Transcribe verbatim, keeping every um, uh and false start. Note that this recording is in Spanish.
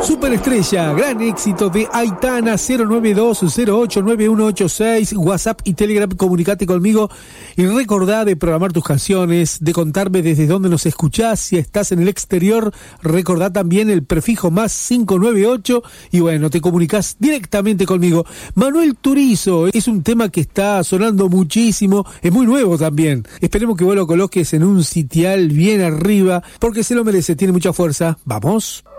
Superestrella, gran éxito de Aitana. Cero nueve dos cero ocho nueve uno ocho seis, WhatsApp y Telegram, comunicate conmigo y recordá de programar tus canciones, de contarme desde dónde nos escuchás. Si estás en el exterior, recordá también el prefijo más cinco nueve ocho y bueno, te comunicás directamente conmigo. Manuel Turizo es un tema que está sonando muchísimo, es muy nuevo también. Esperemos que vos lo coloques en un sitial bien arriba porque se lo merece, tiene mucha fuerza. ¡Vamos!